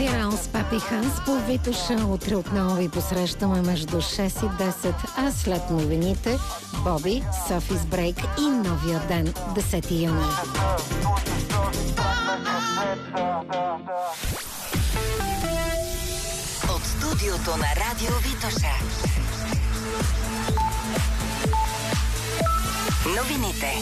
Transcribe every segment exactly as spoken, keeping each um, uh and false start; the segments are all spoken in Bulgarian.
Фирал с Папи Ханс по Витоша. Утре отново ви посрещаме между шест и десет, а след новините Боби, Софис Брейк и новия ден, десети юни. От студиото на Радио Витоша. Новините.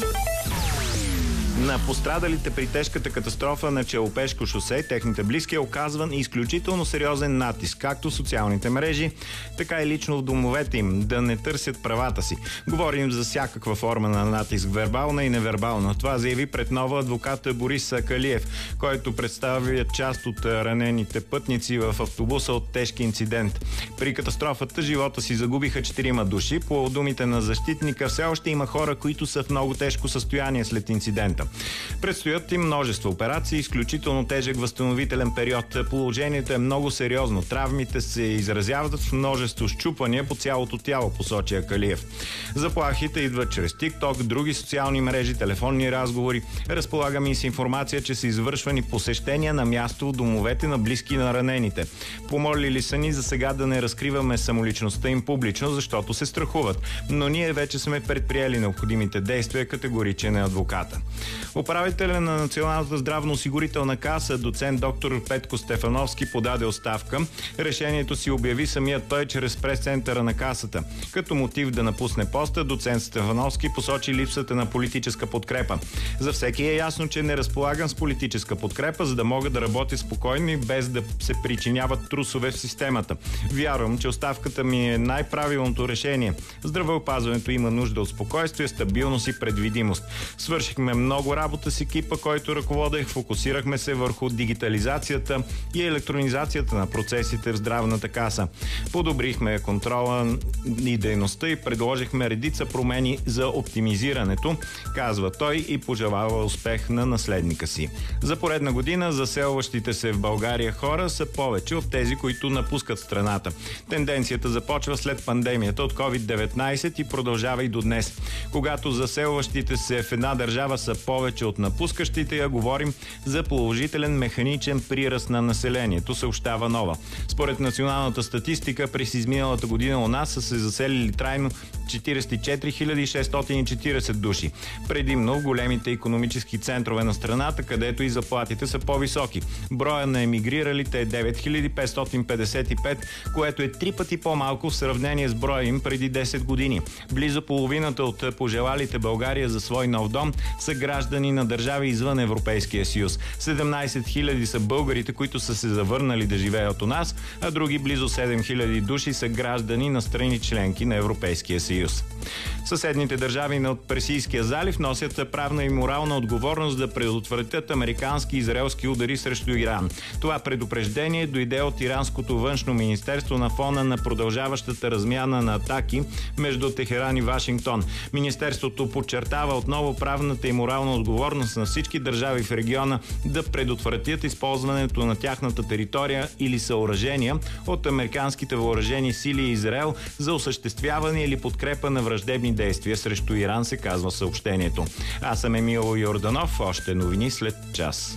На пострадалите при тежката катастрофа на Челопешко шосе, техните близки е оказван изключително сериозен натиск, както в социалните мрежи, така и лично в домовете им, да не търсят правата си. Говорим за всякаква форма на натиск, вербална и невербална. Това заяви пред нова адвоката Борис Сакалиев, който представя част от ранените пътници в автобуса от тежки инцидент. При катастрофата живота си загубиха четирима души. По думите на защитника, все още има хора, които са в много тежко състояние след инцидента. Предстоят им множество операции, изключително тежък възстановителен период. Положението е много сериозно. Травмите се изразяват в множество щупвания по цялото тяло, посочи Акалиев. Заплахите идват чрез TikTok, други социални мрежи, телефонни разговори. Разполагаме и с информация, че са извършвани посещения на място в домовете на близки на ранените. Помолили са ни за сега да не разкриваме самоличността им публично, защото се страхуват. Но ние вече сме предприели необходимите действия, категоричен е адвоката. Управителя на Националната здравноосигурителна каса, доцент доктор Петко Стефановски, подаде оставка. Решението си обяви самият той чрез прес-центъра на касата. Като мотив да напусне поста, доцент Стефановски посочи липсата на политическа подкрепа. За всеки е ясно, че не разполагам с политическа подкрепа, за да мога да работя спокойно и без да се причиняват трусове в системата. Вярвам, че оставката ми е най-правилното решение. Здравеопазването има нужда от спокойствие, стабилност и предвидимост. Свършихме много работа с екипа, който ръководех. Фокусирахме се върху дигитализацията и електронизацията на процесите в здравната каса. Подобрихме контрола и дейността и предложихме редица промени за оптимизирането, казва той и пожелава успех на наследника си. За поредна година заселващите се в България хора са повече от тези, които напускат страната. Тенденцията започва след пандемията от ковид деветнайсет и продължава и до днес. Когато заселващите се в една държава са повече от напускащите, я говорим за положителен механичен приръст на населението, съобщава Нова. Според националната статистика, през изминалата година у нас са се заселили трайно четирийсет и четири хиляди шестстотин и четирийсет души. Предимно в големите икономически центрове на страната, където и заплатите са по-високи. Броя на емигриралите е девет хиляди петстотин петдесет и пет, което е три пъти по-малко в сравнение с броя им преди десет години. Близо половината от пожелалите България за свой нов дом са граждани на държави извън Европейския съюз. седемнайсет хиляди са българите, които са се завърнали да живеят у нас, а други близо седем хиляди души са граждани на страни членки на Европейския съюз. Съседните държави от Персийския залив носят правна и морална отговорност да предотвратят американски и израелски удари срещу Иран. Това предупреждение дойде от иранското външно министерство на фона на продължаващата размяна на атаки между Техеран и Вашингтон. Министерството подчертава отново правната и морална отговорност на всички държави в региона да предотвратят използването на тяхната територия или съоръжения от американските въоръжени сили и Израел за осъществяване или подкрепа на враждебни действия срещу Иран, се казва съобщението. Аз съм Емил Йорданов. Още новини след час.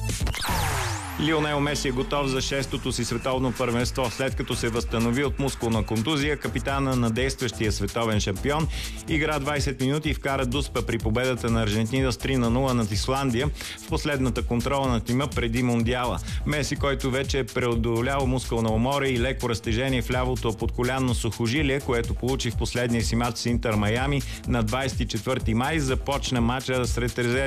Лионел Меси е готов за шестото си световно първенство. След като се възстанови от мускулна контузия, капитана на действащия световен шампион игра двайсет минути и вкара дуспа при победата на Аржентина с три на нула над Исландия в последната контролна тима преди Мондиала. Меси, който вече е преодолял мускулна умора и леко разтежение в лявото подколянно сухожилие, което получи в последния си матч с Интер Майами на двайсет и четвърти май, започна матча сред резерви